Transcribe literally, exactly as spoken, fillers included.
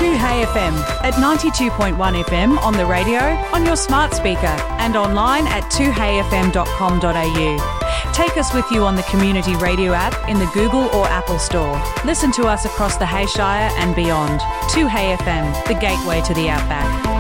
two Hey F M at ninety-two point one F M on the radio, on your smart speaker and online at two hey f m dot com dot a u. Take us with you on the Community Radio app in the Google or Apple Store. Listen to us across the Hayshire and beyond. two Hey F M, the gateway to the Outback.